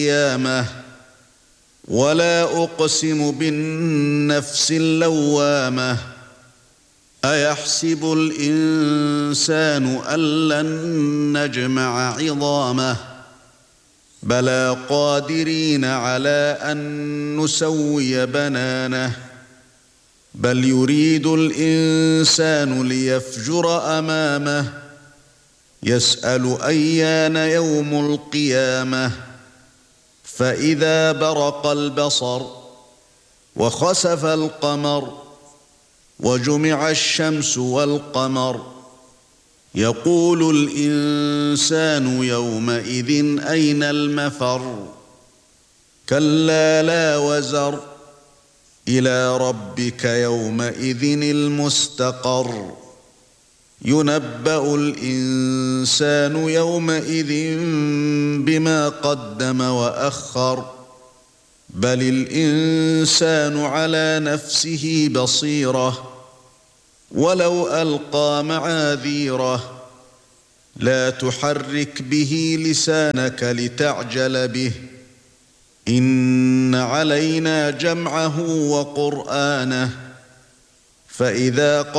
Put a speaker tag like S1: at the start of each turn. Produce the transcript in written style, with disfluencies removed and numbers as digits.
S1: القيامة ولا أقسم بالنفس اللوامة أيحسب الإنسان أن لن نجمع عظامه بلى قادرين على أن نسوي بنانه بل يريد الإنسان ليفجر أمامه يسأل أيان يوم القيامة فإذا برق البصر وخسف القمر وجمع الشمس والقمر يقول الإنسان يومئذ أين المفر كلا لا وزر إلى ربك يومئذ المستقر ينبأ الإنسان يومئذ بما قدم وأخر بل الإنسان على نفسه بصيرة ولو ألقى معاذيره لا تحرك به لسانك لتعجل به إن علينا جمعه وقرآنه فإذا